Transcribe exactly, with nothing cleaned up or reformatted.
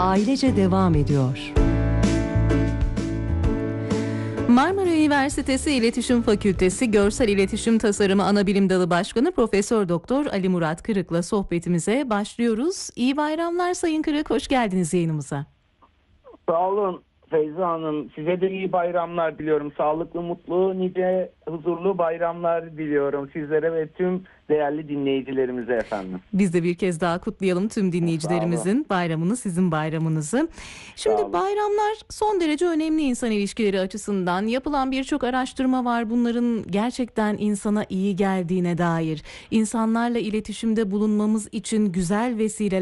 ailece devam ediyor. Marmara Üniversitesi İletişim Fakültesi Görsel İletişim Tasarımı Anabilim Dalı Başkanı Profesör Doktor Ali Murat Kırık'la sohbetimize başlıyoruz. İyi bayramlar Sayın Kırık, hoş geldiniz yayınımıza. Sağ olun Feyza Hanım. Size de iyi bayramlar diliyorum. Sağlıklı, mutlu, nice, huzurlu bayramlar diliyorum sizlere ve tüm değerli dinleyicilerimize efendim. Biz de bir kez daha kutlayalım tüm dinleyicilerimizin bayramını, sizin bayramınızı. Şimdi bayramlar son derece önemli insan ilişkileri açısından. Yapılan birçok araştırma var bunların gerçekten insana iyi geldiğine dair. İnsanlarla iletişimde bulunmamız için güzel vesileler